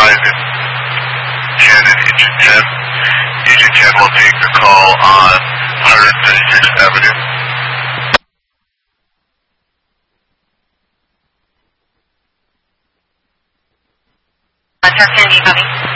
and 10 and Engine 10. Engine 10 will take the call on 136th Avenue. Contact Sandy, Bobby.